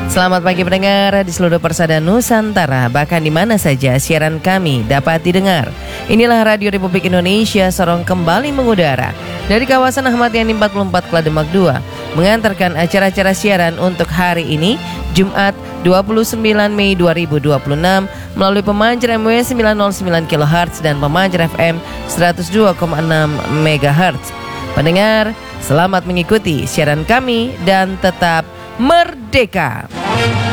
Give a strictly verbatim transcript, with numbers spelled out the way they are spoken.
Selamat pagi pendengar di seluruh persada Nusantara, bahkan di mana saja siaran kami dapat didengar. Inilah Radio Republik Indonesia Sorong kembali mengudara dari kawasan Ahmad Yani empat puluh empat Klademak dua, mengantarkan acara-acara siaran untuk hari ini, Jumat dua puluh sembilan Mei dua ribu dua puluh enam melalui pemancar M W sembilan nol sembilan kilohertz dan pemancar F M seratus dua koma enam megahertz. Pendengar, selamat mengikuti siaran kami dan tetap merdeka.